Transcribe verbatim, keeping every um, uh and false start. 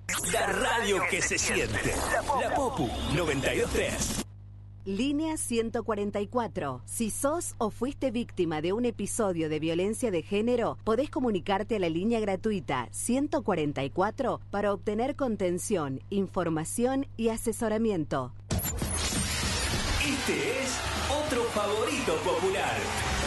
La radio que se siente. La Popu noventa y dos punto tres. Línea ciento cuarenta y cuatro. Si sos o fuiste víctima de un episodio de violencia de género, podés comunicarte a la línea gratuita ciento cuarenta y cuatro para obtener contención, información y asesoramiento. Este es otro favorito popular.